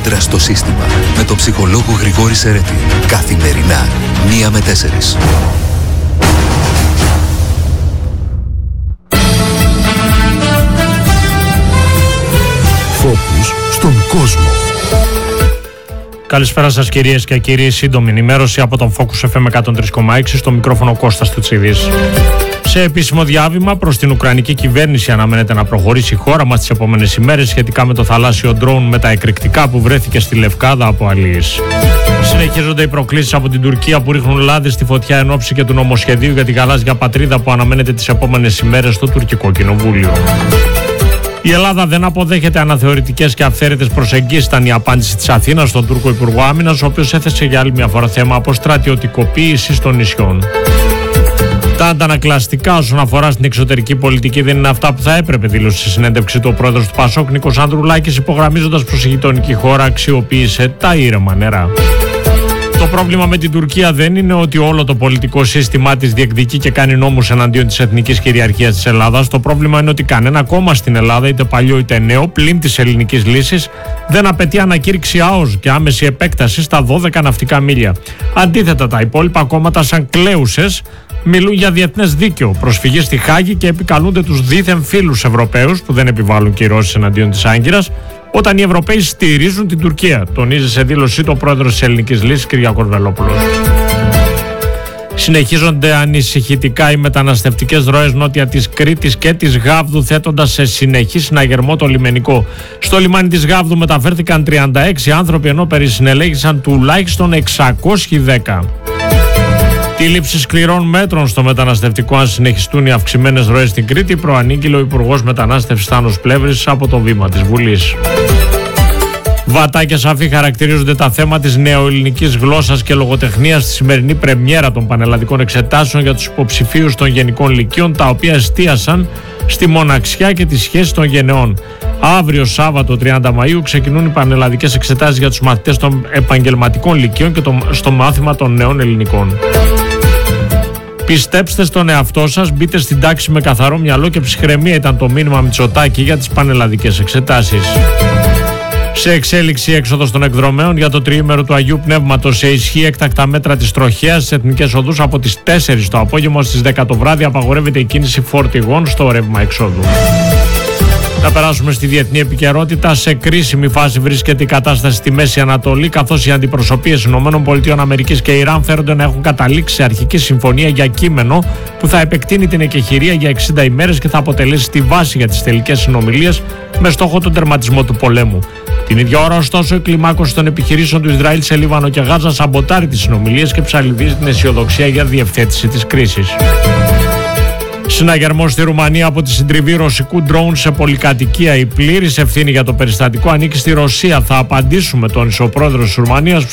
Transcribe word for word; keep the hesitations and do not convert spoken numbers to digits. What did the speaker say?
κόντρα στο σύστημα με τον ψυχολόγο Γρηγόρη Σερέτη. Καθημερινά, μία με τέσσερις. Φόκους στον κόσμο. Καλησπέρα σας κυρίες και κύριοι, σύντομη ενημέρωση από τον Focus εφ εμ εκατόν τρία κόμμα έξι, στο μικρόφωνο Κώστας Τουτσίδης. Σε επίσημο διάβημα προς την Ουκρανική κυβέρνηση αναμένεται να προχωρήσει η χώρα μας τις επόμενες ημέρες σχετικά με το θαλάσσιο ντρόουν με τα εκρηκτικά που βρέθηκε στη Λευκάδα από αλίες. Συνεχίζονται οι προκλήσεις από την Τουρκία που ρίχνουν λάδι στη φωτιά εν ώψη και του νομοσχεδίου για την γαλάζια πατρίδα που αναμένεται τις επόμενες ημέρες στο τουρκικό κοινοβούλιο. Η Ελλάδα δεν αποδέχεται αναθεωρητικές και αυθαίρετες προσεγγίσεις, ήταν η απάντηση της Αθήνας στον Τούρκο Υπουργό Άμυνας, ο οποίος έθεσε για άλλη μια φορά θέμα αποστρατιωτικοποίησης των νησιών. Τα αντανακλαστικά όσον αφορά στην εξωτερική πολιτική δεν είναι αυτά που θα έπρεπε, δήλωσε στη συνέντευξη του ο πρόεδρος του Πασόκ Νίκος Ανδρουλάκης, υπογραμμίζοντας πως η γειτονική χώρα αξιοποίησε τα ήρεμα νερά. Το πρόβλημα με την Τουρκία δεν είναι ότι όλο το πολιτικό σύστημά της διεκδικεί και κάνει νόμους εναντίον της εθνικής κυριαρχίας της Ελλάδας. Το πρόβλημα είναι ότι κανένα κόμμα στην Ελλάδα, είτε παλιό είτε νέο, πλην της ελληνικής λύσης, δεν απαιτεί ανακήρυξη ΑΟΣ και άμεση επέκταση στα δώδεκα ναυτικά μίλια. Αντίθετα, τα υπόλοιπα κόμματα, σαν κλέουσες, μιλούν για διεθνές δίκαιο, προσφυγή στη Χάγη και επικαλούνται τους δίθεν φίλους Ευρωπαίους που δεν επιβάλλουν κυρώσεις εναντίον της Άγκυρας, όταν οι Ευρωπαίοι στηρίζουν την Τουρκία, τονίζει σε δήλωσή του ο πρόεδρος της Ελληνικής Λύσης, Κυριάκος Βελόπουλος. Συνεχίζονται ανησυχητικά οι μεταναστευτικές ροές νότια της Κρήτης και της Γάβδου, θέτοντας σε συνεχή συναγερμό το λιμενικό. Στο λιμάνι της Γάβδου μεταφέρθηκαν τριάντα έξι άνθρωποι, ενώ περισυνελέγησαν τουλάχιστον εξακόσιοι δέκα. Τη λήψη σκληρών μέτρων στο μεταναστευτικό, αν συνεχιστούν οι αυξημένες ροές στην Κρήτη, προανήγγειλε ο Υπουργός Μετανάστευσης Θάνος Πλεύρης από το βήμα της Βουλής. Βατά και σαφή χαρακτηρίζονται τα θέματα της νεοελληνικής γλώσσας και λογοτεχνίας στη σημερινή πρεμιέρα των πανελλαδικών εξετάσεων για τους υποψηφίους των γενικών λυκείων, τα οποία εστίασαν στη μοναξιά και τη σχέση των γενεών. Αύριο Σάββατο τριάντα Μαΐου ξεκινούν οι πανελλαδικές εξετάσεις για τους μαθητές των επαγγελματικών λυκείων και το, στο μάθημα των νέων ελληνικών. Πιστέψτε στον εαυτό σας, μπείτε στην τάξη με καθαρό μυαλό και ψυχραιμία, ήταν το μήνυμα Μητσοτάκη για τις πανελλαδικές εξετάσεις. Σε εξέλιξη έξοδος των εκδρομέων για το τριήμερο του Αγίου Πνεύματος, σε ισχύ έκτακτα μέτρα της τροχέας στις εθνικές οδούς από τις τέσσερις το απόγευμα στις δέκα το βράδυ απαγορεύεται η κίνηση φορτηγών στο ρεύμα εξόδου. Να περάσουμε στη διεθνή επικαιρότητα. Σε κρίσιμη φάση βρίσκεται η κατάσταση στη Μέση Ανατολή, καθώς οι αντιπροσωπείες ΗΠΑ και Ιράν φέρονται να έχουν καταλήξει σε αρχική συμφωνία για κείμενο που θα επεκτείνει την εκεχηρία για εξήντα ημέρες και θα αποτελέσει τη βάση για τις τελικές συνομιλίες με στόχο τον τερματισμό του πολέμου. Την ίδια ώρα, ωστόσο, η κλιμάκωση των επιχειρήσεων του Ισραήλ σε Λίβανο και Γάζα σαμποτάρει τις συνομιλίες και ψαλιδίζει την αισιοδοξία για διευθέτηση της κρίσης. Συναγερμός στη Ρουμανία από τη συντριβή ρωσικού ντρόουν σε πολυκατοικία. Η πλήρης ευθύνη για το περιστατικό ανήκει στη Ρωσία. Θα απαντήσουμε, τόνισε ο πρόεδρος της Ρουμανίας, που